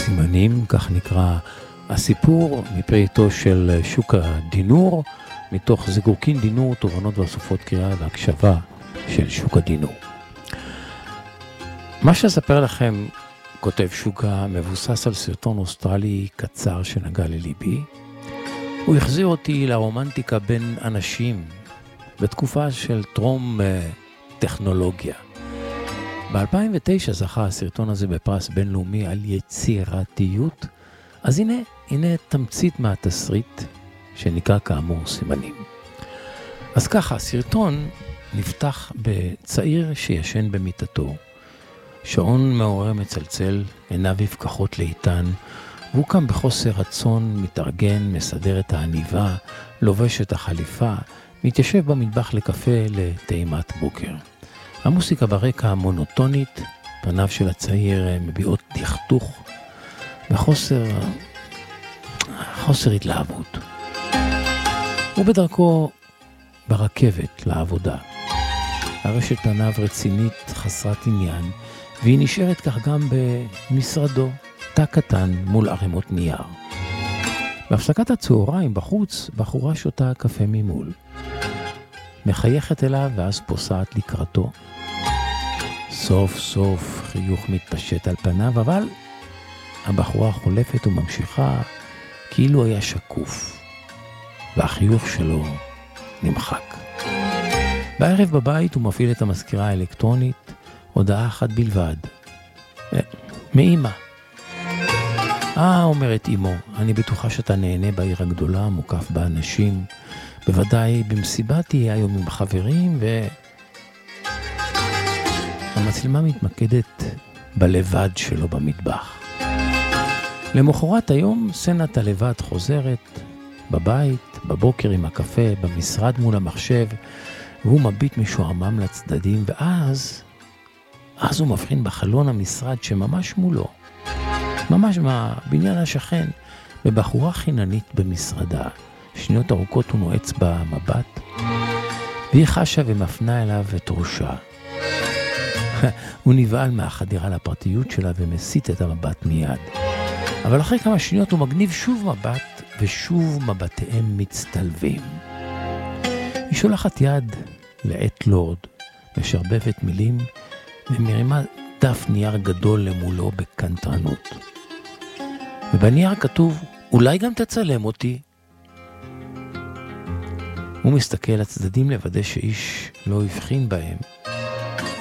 סימנים, כך נקרא הסיפור מפריעתו של שוקה דינור, מתוך זיקוקין דינור, תובנות ואסופות קריאה והקשבה של שוקה דינור. מה שאספר לכם, כותב שוקה, מבוסס על סרטון אוסטרלי קצר שנגע לליבי. הוא החזיר אותי לרומנטיקה בין אנשים בתקופה של טרום טכנולוגיה. ב-2009 זכה הסרטון הזה בפרס בינלאומי על יצירתיות. אז הנה תמצית מהתסריט שנקרא כאמור סימנים. אז ככה, הסרטון נפתח בצעיר שישן במיטתו. שעון מעורר מצלצל, עיניו יפקחות לאיתן, והוא קם בחוסר רצון, מתארגן, מסדר את העניבה, לובש את החליפה, מתיישב במטבח לקפה לטעימת בוקר. המוסיקה ברקע המונוטונית, פניו של הצעיר מביעות דכדוך, וחוסר התלהבות. הוא בדרכו ברכבת לעבודה. הרשת פניו רצינית, חסרת עניין, והיא נשארת כך גם במשרדו, תא קטן מול ערימות נייר. בהפסקת הצהריים בחוץ, בחורה שותה קפה ממול. מחייכת אליו ואז פוסעת לקראתו. סוף סוף חיוך מתפשט על פניו, אבל הבחורה חולפת וממשיכה כאילו היה שקוף, והחיוך שלו נמחק. בערב בבית הוא מפעיל את המזכירה האלקטרונית, הודעה אחת בלבד. מאמא. אומרת אמו, אני בטוחה שאתה נהנה בעיר הגדולה, מוקף באנשים. בוודאי במסיבה תהיה היום עם חברים, והמצלמה מתמקדת בלבד שלו במטבח. למחרת היום סצנת הלבד חוזרת בבית, בבוקר עם הקפה, במשרד מול המחשב, והוא מביט משועמם לצדדים, ואז הוא מבחין בחלון המשרד שממש מולו, ממש בבניין השכן, בבחורה חיננית במשרדה. שניות ארוכות הוא נועץ במבט, והיא חשה ומפנה אליו את ראשה. הוא נבעל מהחדירה לפרטיות שלה ומסיט את המבט מיד. אבל אחרי כמה שניות הוא מגניב שוב מבט, ושוב מבטיהם מצטלבים. היא שולחת יד לעת לורד, משרבבת מילים, ומרימה דף נייר גדול למולו בקנטרנות. ובנייר כתוב, אולי גם תצלם אותי. הוא מסתכל לצדדים לוודא שאיש לא הבחין בהם,